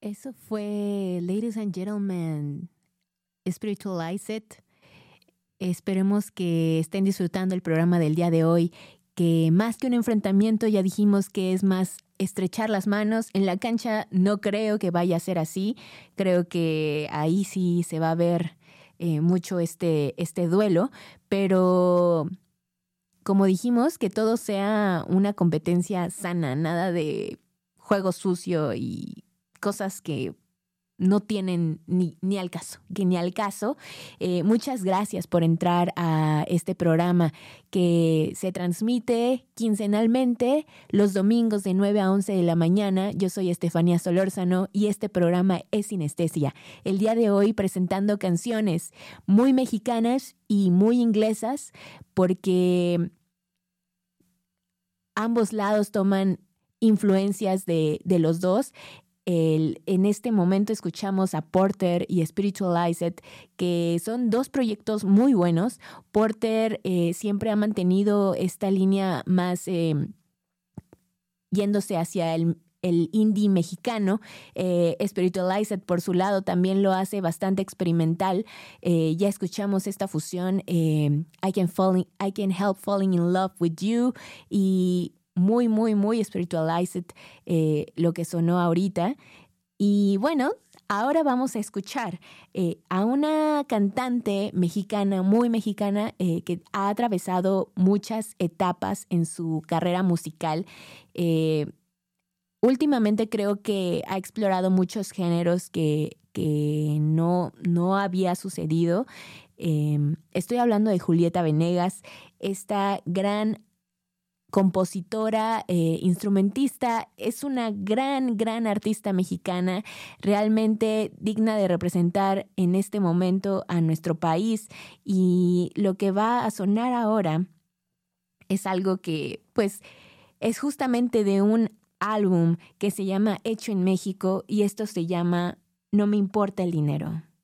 Eso fue, ladies and gentlemen, Spiritualize It. Esperemos que estén disfrutando el programa del día de hoy, que más que un enfrentamiento ya dijimos que es más estrechar las manos. En la cancha no creo que vaya a ser así. Creo que ahí sí se va a ver mucho este duelo, pero como dijimos, que todo sea una competencia sana, nada de juego sucio y cosas que no tienen ni al caso, que ni al caso. Muchas gracias por entrar a este programa que se transmite quincenalmente los domingos de 9 a 11 de la mañana. Yo soy Estefanía Solórzano y este programa es Sinestesia. El día de hoy presentando canciones muy mexicanas y muy inglesas, porque ambos lados toman influencias de los dos. En este momento escuchamos a Porter y Spiritualize It, que son dos proyectos muy buenos. Porter siempre ha mantenido esta línea más yéndose hacia el indie mexicano. Spiritualize It, por su lado, también lo hace bastante experimental. Ya escuchamos esta fusión, I Can Help Falling in Love with You, y muy, muy, muy Spiritualize It, lo que sonó ahorita. Y bueno, ahora vamos a escuchar a una cantante mexicana, muy mexicana, que ha atravesado muchas etapas en su carrera musical. Últimamente creo que ha explorado muchos géneros que no había sucedido. Estoy hablando de Julieta Venegas, esta gran compositora, instrumentista. Es una gran artista mexicana, realmente digna de representar en este momento a nuestro país. Y lo que va a sonar ahora es algo que, pues, es justamente de un álbum que se llama Hecho en México, y esto se llama No me importa el dinero.